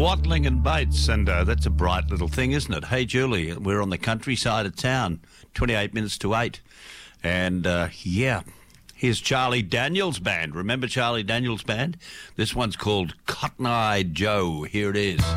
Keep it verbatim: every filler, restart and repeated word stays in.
Watling and Bates, and uh, that's a bright little thing, isn't it? Hey, Julie, we're on the countryside of town, twenty-eight minutes to eight. And, uh, yeah, here's Charlie Daniels Band. Remember Charlie Daniels Band? This one's called Cotton Eye Joe. Here it is.